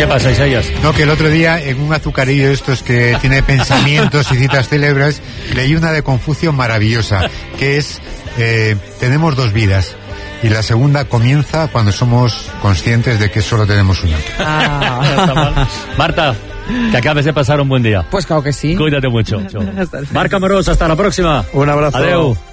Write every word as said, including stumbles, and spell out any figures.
¿Qué pasa, Isaías? No, que el otro día en un azucarillo de estos que tiene pensamientos y citas célebres, leí una de Confucio maravillosa, que es, eh, tenemos dos vidas. Y la segunda comienza cuando somos conscientes de que solo tenemos una. Ah. Marta, que acabes de pasar un buen día. Pues claro que sí. Cuídate mucho. Marc Amorós, hasta la próxima. Un abrazo. Adeu.